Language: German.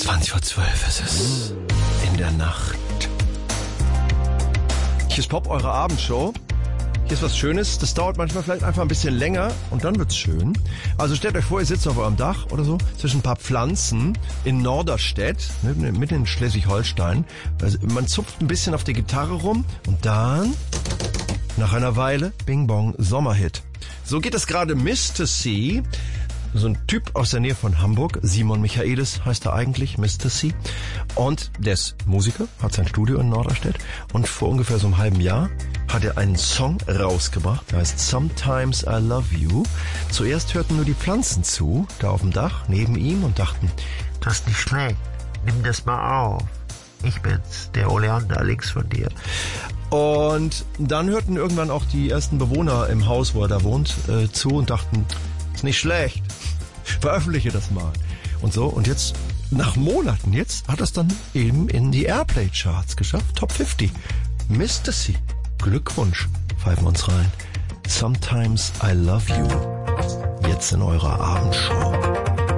20:12 ist es. In der Nacht. Hier ist Pop, eure Abendshow. Hier ist was Schönes. Das dauert manchmal vielleicht einfach ein bisschen länger und dann wird's schön. Also stellt euch vor, ihr sitzt auf eurem Dach oder so zwischen ein paar Pflanzen in Norderstedt, mitten in Schleswig-Holstein. Also man zupft ein bisschen auf der Gitarre rum und dann, nach einer Weile, Bing Bong, Sommerhit. So geht es gerade Mr. C., so ein Typ aus der Nähe von Hamburg. Simon Michaelis heißt er eigentlich, Mr. C. Und der ist Musiker, hat sein Studio in Norderstedt. Und vor ungefähr so einem halben Jahr hat er einen Song rausgebracht, der heißt Sometimes I Love You. Zuerst hörten nur die Pflanzen zu, da auf dem Dach, neben ihm und dachten, das ist nicht schlecht, nimm das mal auf. Ich bin's, der Oleander links von dir. Und dann hörten irgendwann auch die ersten Bewohner im Haus, wo er da wohnt, zu und dachten, ist nicht schlecht, veröffentliche das mal. Und so, und jetzt, nach Monaten jetzt, hat er es dann eben in die Airplay-Charts geschafft, Top 50. Mr. C. Glückwunsch, pfeifen wir uns rein. Sometimes I Love You. Jetzt in eurer Abendshow.